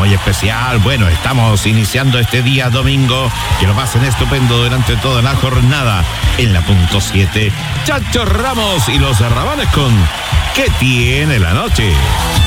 muy especial. Bueno, estamos iniciando este día domingo. Que lo pasen estupendo durante toda la jornada. En la punto 7, Chacho Ramos y los Rabanes con ¿Qué tiene la noche?